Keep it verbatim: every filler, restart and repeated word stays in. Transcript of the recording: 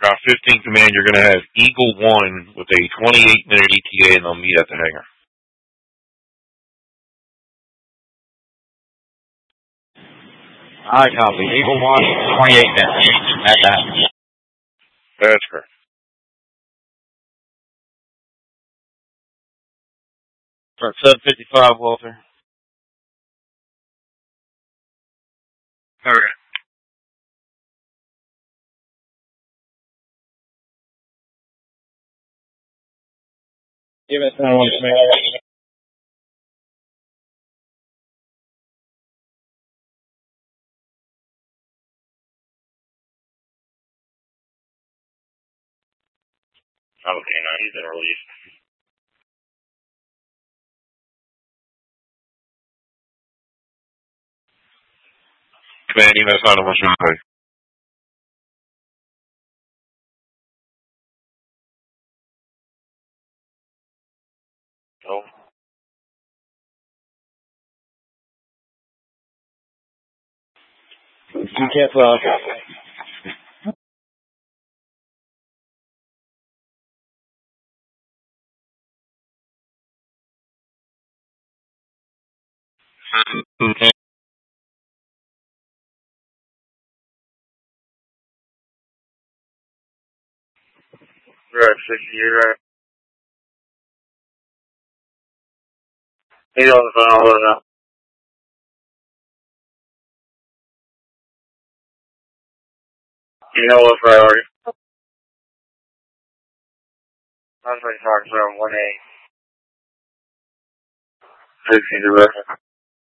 About fifteen command, you're going to have Eagle one with a twenty-eight minute E T A, and they'll meet at the hangar. I copy. Eagle one, twenty-eight minutes. At that. That's correct. For seven fifty-five, Walter. Okay. Give us another one, command. Okay, now he's been released. Command, you know, sign of what's your pay. Oh. You can't fly. Okay. Right, sixty, you're right. He's on the phone, hold on now. You know what priority? I'm trying to talk to him, one eight. sixty, direction.